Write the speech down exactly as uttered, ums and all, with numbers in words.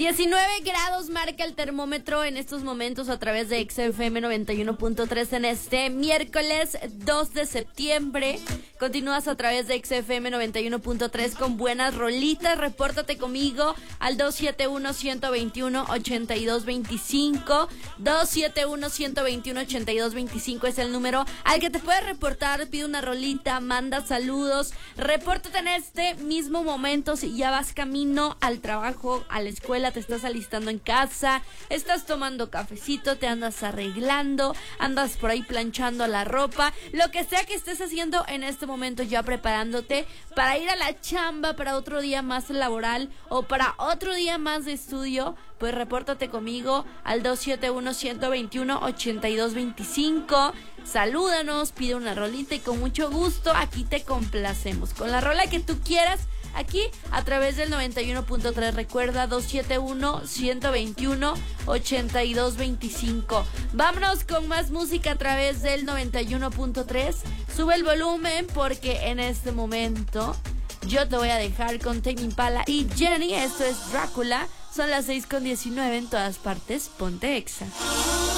diecinueve grados marca el termómetro en estos momentos a través de X F M noventa y uno punto tres en este miércoles dos de septiembre. Continúas a través de X F M noventa y uno punto tres con buenas rolitas. Repórtate conmigo al dos siete uno, uno dos uno, ocho dos dos cinco. dos siete uno, uno dos uno, ocho dos dos cinco es el número al que te puedes reportar. Pide una rolita, manda saludos. Repórtate en este mismo momento si ya vas camino al trabajo, a la escuela, te estás alistando en casa, estás tomando cafecito, te andas arreglando, andas por ahí planchando la ropa, lo que sea que estés haciendo en este momento, ya preparándote para ir a la chamba, para otro día más laboral o para otro día más de estudio, pues repórtate conmigo al dos siete uno, uno dos uno, ocho dos dos cinco. Salúdanos, pide una rolita y con mucho gusto aquí te complacemos con la rola que tú quieras. Aquí a través del noventa y uno punto tres, recuerda dos siete uno, uno dos uno, ocho dos dos cinco. Vámonos con más música a través del noventa y uno punto tres. Sube el volumen porque en este momento yo te voy a dejar con Tame Impala y Jenny. Esto es Drácula. Son las seis con diecinueve en todas partes. Ponte Exa.